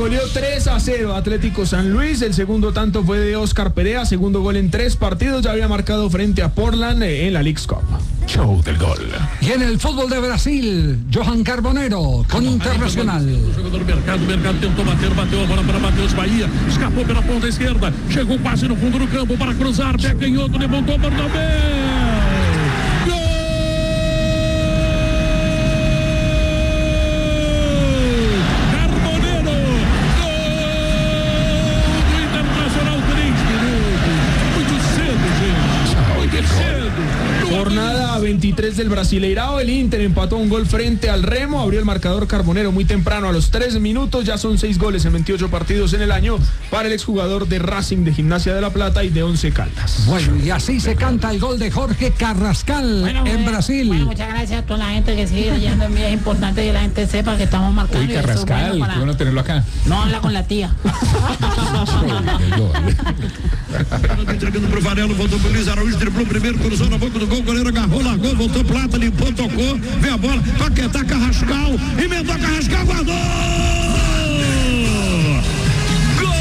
goleó 3-0 Atlético San Luis. El segundo tanto fue de Oscar Perea, segundo gol en 3 partidos. Ya había marcado frente a Portland en la Leagues Cup. Show del gol. Y en el fútbol de Brasil, Johan Carbonero con Internacional. O jogador Mercado tentou bater, bateu a bola para Matheus Bahia, escapou pela ponta esquerda, chegou quase no fundo do campo para cruzar, pé canhoto, levantou para o Jornada 23 del Brasileirao, el Inter empató un gol frente al Remo, abrió el marcador Carbonero muy temprano a los 3 minutos, ya son 6 goles en 28 partidos en el año para el exjugador de Racing, de Gimnasia de la Plata y de Once Caldas. Bueno, y así se canta el gol de Jorge Carrascal en Brasil. Bueno, muchas gracias a toda la gente que sigue leyendo en mí, es importante que la gente sepa que estamos marcando. Uy, Carrascal, qué bueno tenerlo acá. No habla con la tía. Entregando pro Varelo, voltou pro Luiz Araújo, driblou primeiro, cruzou na boca do gol, o goleiro agarrou, largou, voltou Plata, limpou, tocou, veio a bola, Paquetá, Carrascal, emendou Carrascal, guardou!